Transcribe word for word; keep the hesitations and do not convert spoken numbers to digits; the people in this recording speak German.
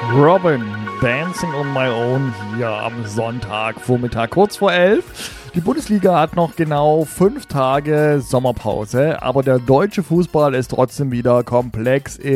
Robin, Dancing on My Own hier am Sonntagvormittag, kurz vor elf. Die Bundesliga hat noch genau fünf Tage Sommerpause, aber der deutsche Fußball ist trotzdem wieder komplex